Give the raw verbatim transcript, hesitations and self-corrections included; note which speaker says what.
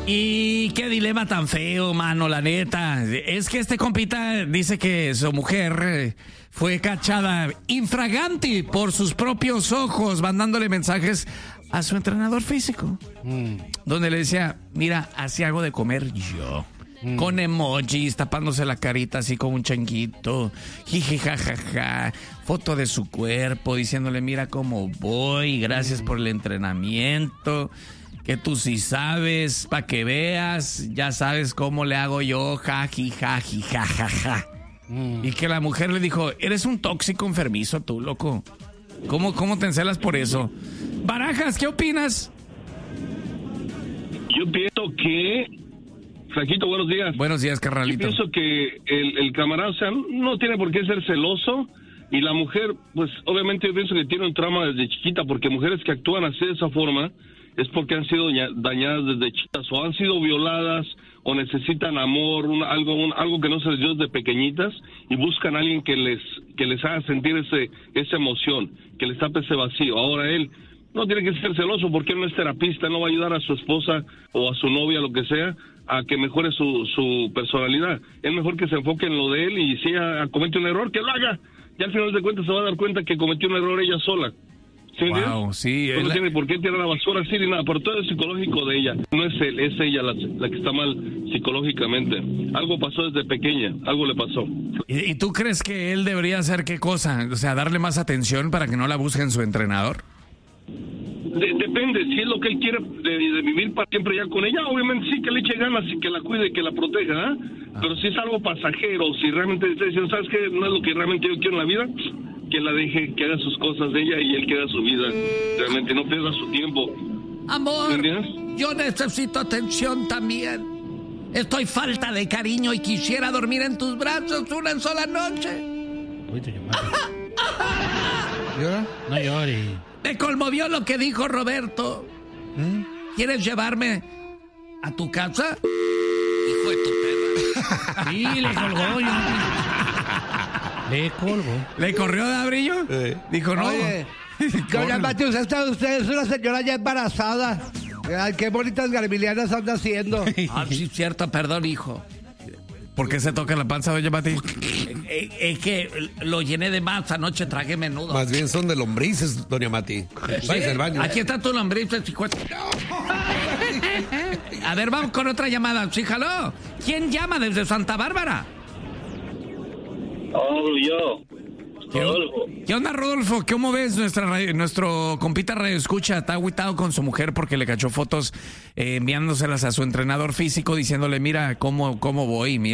Speaker 1: Y qué dilema tan feo, mano, la neta. Es que este compita dice que su mujer fue cachada infraganti por sus propios ojos, mandándole mensajes a su entrenador físico. Mm. Donde le decía, mira, así hago de comer yo. Mm. Con emojis, tapándose la carita así como un changuito. Jiji, jajaja. Foto de su cuerpo, diciéndole, mira cómo voy, gracias mm. por el entrenamiento. Que tú sí sabes, para que veas, ya sabes cómo le hago yo, jaji, jaji, jajaja. Mm. Y que la mujer le dijo, eres un tóxico enfermizo tú, loco. ¿Cómo, cómo te encelas por eso? Barajas, ¿qué opinas?
Speaker 2: Yo pienso que... Flaquito, buenos días.
Speaker 1: Buenos días, carnalito.
Speaker 2: Yo pienso que el, el camarada, o sea, no tiene por qué ser celoso. Y la mujer, pues, obviamente yo pienso que tiene un trauma desde chiquita, porque mujeres que actúan así de esa forma... es porque han sido dañadas desde chiquitas o han sido violadas o necesitan amor, un, algo un, algo que no se les dio desde pequeñitas y buscan a alguien que les que les haga sentir ese esa emoción, que les tape ese vacío. Ahora él no tiene que ser celoso porque él no es terapista, no va a ayudar a su esposa o a su novia, lo que sea, a que mejore su, su personalidad. Es mejor que se enfoque en lo de él y si ella comete un error, que lo haga. Y al final de cuentas se va a dar cuenta que cometió un error ella sola. ¿Sí,
Speaker 1: wow, sí,
Speaker 2: no tiene por qué tirar la basura así ni nada, pero todo es psicológico de ella. No es él, es ella la, la que está mal psicológicamente. Algo pasó desde pequeña, algo le pasó.
Speaker 1: ¿Y, y tú crees que él debería hacer qué cosa? O sea, darle más atención para que no la busquen su entrenador.
Speaker 2: De, depende, si es lo que él quiere de, de vivir para siempre ya con ella, obviamente sí que le eche ganas y que la cuide y que la proteja, ¿eh? ah. Pero si es algo pasajero, si realmente está diciendo, ¿sabes qué? No es lo que realmente yo quiero en la vida, que la deje, que haga sus cosas de ella y él que haga su vida. Realmente no pierda su tiempo.
Speaker 1: Amor, yo necesito atención también. Estoy falta de cariño y quisiera dormir en tus brazos una sola noche.
Speaker 3: Uy, te ¿Llora? No llores.
Speaker 1: Me conmovió lo que dijo Roberto. ¿Eh? ¿Quieres llevarme a tu casa? Hijo de tu perra.
Speaker 3: Sí, le colgó. Yo... Le colgó.
Speaker 1: ¿Le corrió de abrillo?
Speaker 4: Eh.
Speaker 1: Dijo, no.
Speaker 4: Oye, doña Mati, usted, está, usted es una señora ya embarazada. Ay, qué bonitas garbilianas anda haciendo.
Speaker 1: Ah, sí, cierto, perdón, hijo. ¿Por qué se toca la panza, doña Mati? Es, es que lo llené de más anoche, tragué menudo.
Speaker 4: Más bien son de lombrices, doña Mati.
Speaker 1: ¿Sí? Al baño. Aquí está tu lombriz, chicuete. A ver, vamos con otra llamada. Sí, jaló. ¿Quién llama desde Santa Bárbara?
Speaker 2: Oh, yo.
Speaker 1: ¿Qué, Rodolfo. ¿Qué onda, Rodolfo? ¿Cómo ves nuestra radio, nuestro compita radio escucha? Está agüitado con su mujer porque le cachó fotos eh, enviándoselas a su entrenador físico diciéndole, mira cómo, cómo voy, mira.